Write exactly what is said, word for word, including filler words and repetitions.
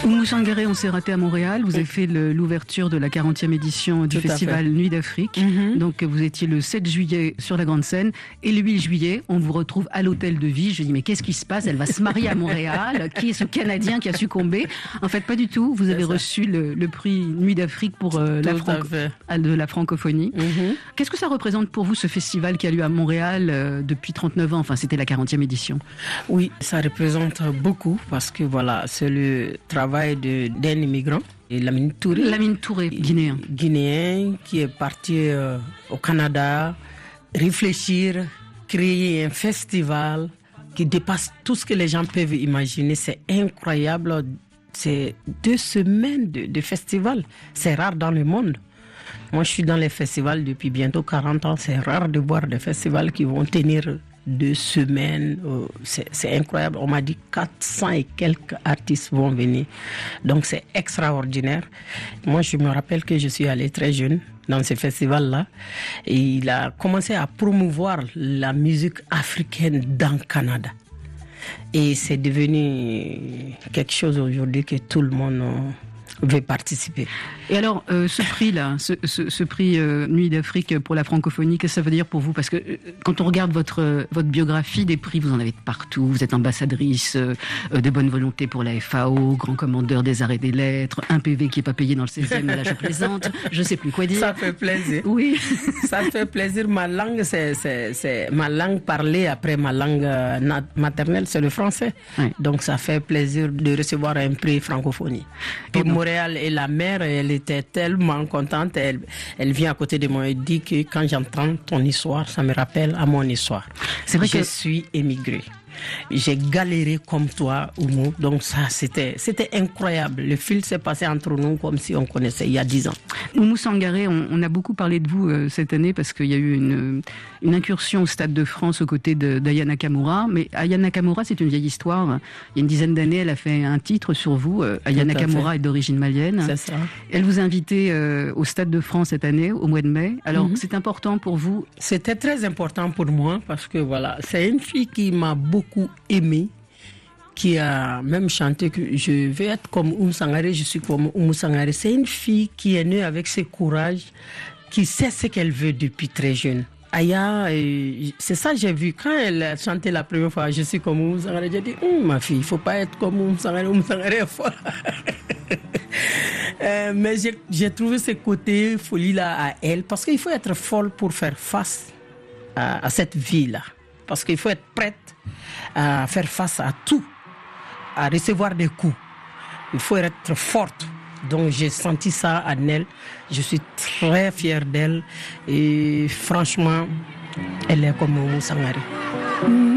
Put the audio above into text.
Oumou Sangaré, on s'est raté à Montréal. Vous avez fait le, l'ouverture de la quarantième édition du Tout festival Nuit d'Afrique. Mm-hmm. Donc vous étiez le sept juillet sur la grande scène. Et le huit juillet, on vous retrouve à l'hôtel de vie. Je dis, mais qu'est-ce qui se passe? Elle va se marier à Montréal. Qui est ce Canadien qui a succombé? En fait, pas du tout. Vous avez reçu le, le prix Nuit d'Afrique pour euh, la, franco- de la francophonie. Mm-hmm. Qu'est-ce que ça représente pour vous, ce festival qui a lieu à Montréal euh, depuis trente-neuf ans? Enfin, c'était la quarantième édition. Oui, ça représente beaucoup parce que voilà, c'est le travail de, d'un immigrant, Lamine Touré. Lamine Touré, guinéen. Guinéen qui est parti euh, au Canada réfléchir, créer un festival qui dépasse tout ce que les gens peuvent imaginer. C'est incroyable. C'est deux semaines de, de festival. C'est rare dans le monde. Moi, je suis dans les festivals depuis bientôt quarante ans. C'est rare de voir des festivals qui vont tenir deux semaines. C'est, c'est incroyable. On m'a dit quatre cents et quelques artistes vont venir. Donc, c'est extraordinaire. Moi, je me rappelle que je suis allé très jeune dans ce festival-là. Et il a commencé à promouvoir la musique africaine dans le Canada. Et c'est devenu quelque chose aujourd'hui que tout le monde veut participer. Et alors, euh, ce prix-là, ce, ce, ce prix euh, Nuit d'Afrique pour la francophonie, qu'est-ce que ça veut dire pour vous? Parce que euh, quand on regarde votre, euh, votre biographie, des prix, vous en avez de partout. Vous êtes ambassadrice euh, de bonne volonté pour la F A O, grand commandeur des arts et des lettres, un P V qui n'est pas payé dans le seizième, là je plaisante, je ne sais plus quoi dire. Ça fait plaisir. Oui. Ça fait plaisir. Ma langue, c'est, c'est, c'est ma langue parlée après ma langue euh, maternelle, c'est le français. Oui. Donc ça fait plaisir de recevoir un prix francophonie. Puis Pardon. Montréal et la mère, elle était tellement contente. Elle, elle vient à côté de moi et dit que quand j'entends ton histoire, ça me rappelle à mon histoire. C'est vrai je que... suis émigrée. J'ai galéré comme toi, Oumou. Donc ça, c'était, c'était incroyable. Le fil s'est passé entre nous comme si on connaissait il y a dix ans. Oumou Sangaré, on, on a beaucoup parlé de vous euh, cette année parce qu'il y a eu une, une incursion au Stade de France aux côtés de, d'Aya Nakamura. Mais Aya Nakamura, c'est une vieille histoire. Il y a une dizaine d'années, elle a fait un titre sur vous. Euh, Aya Nakamura est d'origine malienne. C'est ça. Elle vous a invité euh, au Stade de France cette année, au mois de mai. Alors, mm-hmm. c'est important pour vous? C'était très important pour moi parce que voilà, c'est une fille qui m'a beaucoup aimé, qui a même chanté que je vais être comme Oumou Sangaré, je suis comme Oumou Sangaré. C'est une fille qui est née avec ce courage, qui sait ce qu'elle veut depuis très jeune. Aya, c'est ça que j'ai vu. Quand elle a chanté la première fois, je suis comme Oumou Sangaré, j'ai dit, oh, ma fille, il ne faut pas être comme Oumou Sangaré, Oumou Sangaré est fort. euh, mais j'ai, j'ai trouvé ce côté folie-là à elle, parce qu'il faut être folle pour faire face à, à cette vie-là. Parce qu'il faut être prête à faire face à tout, à recevoir des coups. Il faut être forte. Donc j'ai senti ça en elle. Je suis très fière d'elle. Et franchement, elle est comme Oumou Sangaré.